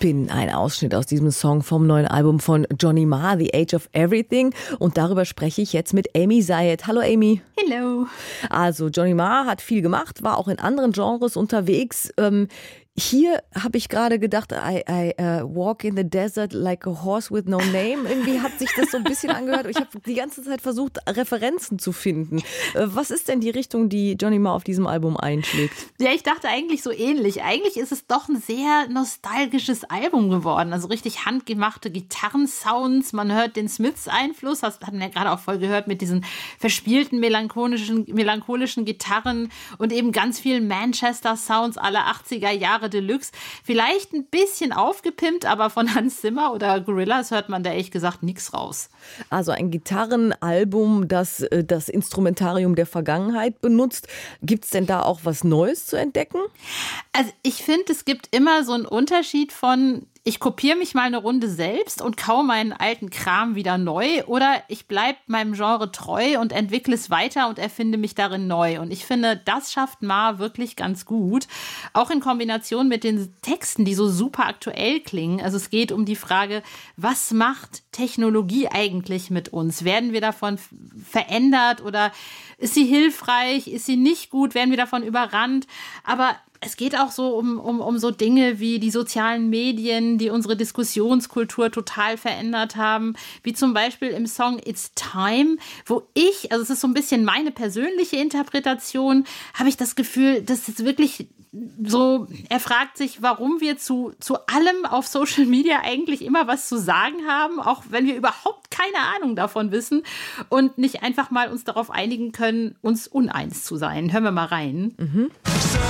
Spin, ein Ausschnitt aus diesem Song vom neuen Album von Johnny Marr, The Age of Everything. Und darüber spreche ich jetzt mit Amy Zayed. Hallo Amy. Hello. Also Johnny Marr hat viel gemacht, war auch in anderen Genres unterwegs. Hier habe ich gerade gedacht, I walk in the desert like a horse with no name. Irgendwie hat sich das so ein bisschen angehört. Ich habe die ganze Zeit versucht, Referenzen zu finden. Was ist denn die Richtung, die Johnny Marr auf diesem Album einschlägt? Ja, ich dachte eigentlich so ähnlich. Eigentlich ist es doch ein sehr nostalgisches Album geworden. Also richtig handgemachte Gitarrensounds. Man hört den Smiths-Einfluss. Das hatten wir ja gerade auch voll gehört mit diesen verspielten, melancholischen Gitarren und eben ganz vielen Manchester-Sounds aller 80er Jahre Deluxe. Vielleicht ein bisschen aufgepimpt, aber von Hans Zimmer oder Gorillaz hört man da ehrlich gesagt nichts raus. Also ein Gitarrenalbum, das das Instrumentarium der Vergangenheit benutzt. Gibt es denn da auch was Neues zu entdecken? Also ich finde, es gibt immer so einen Unterschied von ich kopiere mich mal eine Runde selbst und kaue meinen alten Kram wieder neu oder ich bleibe meinem Genre treu und entwickle es weiter und erfinde mich darin neu. Und ich finde, das schafft Marr wirklich ganz gut. Auch in Kombination mit den Texten, die so super aktuell klingen. Also es geht um die Frage, was macht Technologie eigentlich mit uns? Werden wir davon verändert oder ist sie hilfreich? Ist sie nicht gut? Werden wir davon überrannt? Aber es geht auch so um so Dinge wie die sozialen Medien, die unsere Diskussionskultur total verändert haben, wie zum Beispiel im Song It's Time, wo also es ist so ein bisschen meine persönliche Interpretation, habe ich das Gefühl, dass es wirklich so, er fragt sich, warum wir zu allem auf Social Media eigentlich immer was zu sagen haben, auch wenn wir überhaupt keine Ahnung davon wissen und nicht einfach mal uns darauf einigen können, uns uneins zu sein. Hören wir mal rein.